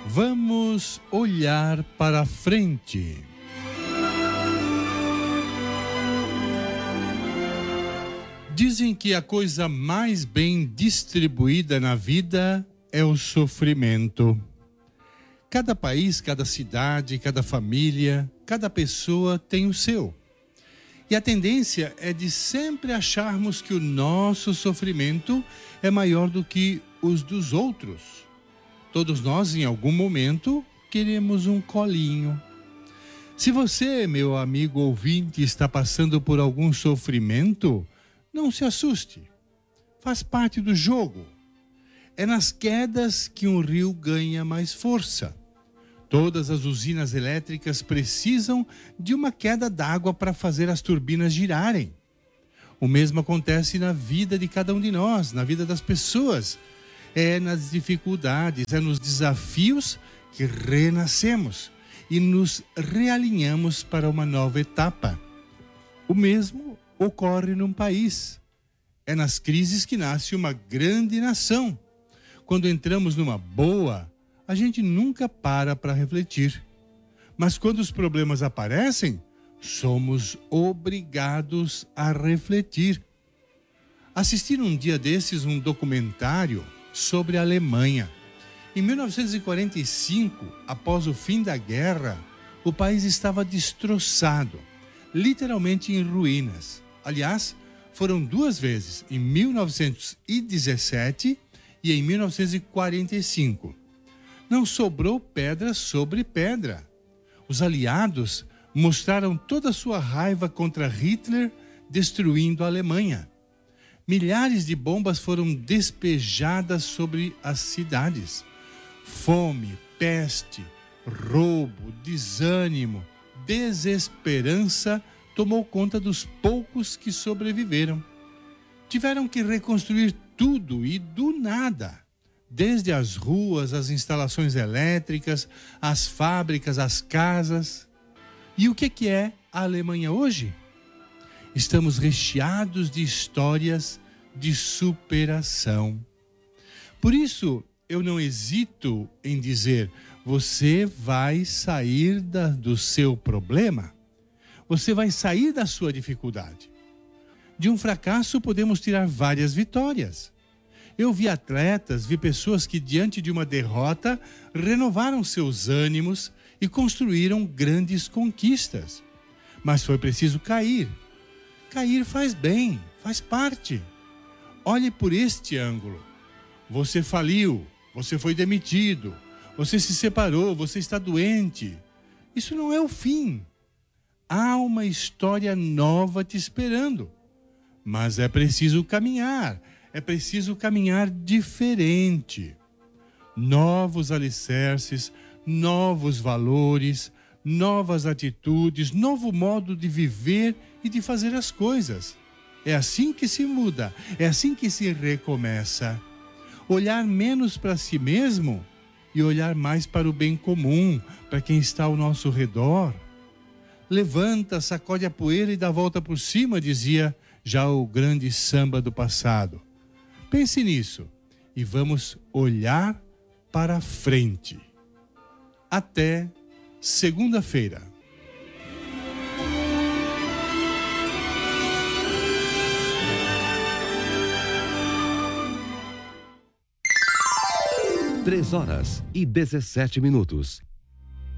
Vamos olhar para frente. Dizem que a coisa mais bem distribuída na vida é o sofrimento. Cada país, cada cidade, cada família, cada pessoa tem o seu. E a tendência é de sempre acharmos que o nosso sofrimento é maior do que os dos outros. Todos nós, em algum momento, queremos um colinho. Se você, meu amigo ouvinte, está passando por algum sofrimento, não se assuste. Faz parte do jogo. É nas quedas que um rio ganha mais força. Todas as usinas elétricas precisam de uma queda d'água para fazer as turbinas girarem. O mesmo acontece na vida de cada um de nós, na vida das pessoas. É nas dificuldades, é nos desafios que renascemos e nos realinhamos para uma nova etapa. O mesmo ocorre num país. É nas crises que nasce uma grande nação. Quando entramos numa boa, a gente nunca para refletir. Mas quando os problemas aparecem, somos obrigados a refletir. Assisti um dia desses um documentário sobre a Alemanha. Em 1945, após o fim da guerra, o país estava destroçado, literalmente em ruínas. Aliás, foram duas vezes, em 1917 e em 1945. Não sobrou pedra sobre pedra. Os aliados mostraram toda a sua raiva contra Hitler, destruindo a Alemanha. Milhares de bombas foram despejadas sobre as cidades. Fome, peste, roubo, desânimo, desesperança tomou conta dos poucos que sobreviveram. Tiveram que reconstruir tudo e do nada. Desde as ruas, as instalações elétricas, as fábricas, as casas. E o que é a Alemanha hoje? Estamos recheados de histórias de superação. Por isso, eu não hesito em dizer, você vai sair do seu problema. Você vai sair da sua dificuldade. De um fracasso podemos tirar várias vitórias. Eu vi atletas, vi pessoas que diante de uma derrota renovaram seus ânimos e construíram grandes conquistas. Mas foi preciso cair. Cair faz bem, faz parte. Olhe por este ângulo. Você faliu, você foi demitido, você se separou, você está doente. Isso não é o fim. Há uma história nova te esperando. Mas é preciso caminhar. É preciso caminhar diferente. Novos alicerces, novos valores, novas atitudes, novo modo de viver e de fazer as coisas. É assim que se muda, é assim que se recomeça. Olhar menos para si mesmo e olhar mais para o bem comum, para quem está ao nosso redor. Levanta, sacode a poeira e dá a volta por cima, dizia já o grande samba do passado. Pense nisso e vamos olhar para frente. Até segunda-feira. Três horas e 17 minutos.